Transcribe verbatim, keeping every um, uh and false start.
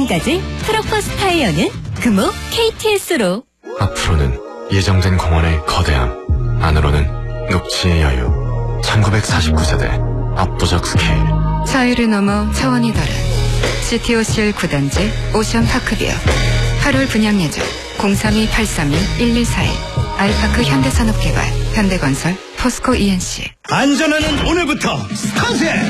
지금까지 트럭버스 타이어는 금호 케이티에스로. 앞으로는 예정된 공원의 거대함, 안으로는 녹지의 여유. 천구백사십구 세대 압도적 스케일. 차이를 넘어 차원이 다른 씨티오씨엘 구 단지 오션파크비어. 팔월 분양 예정 공삼이 팔삼이 일일사일. 아이파크 현대산업개발, 현대건설, 포스코 이엔씨. 안전하는 오늘부터 스타트!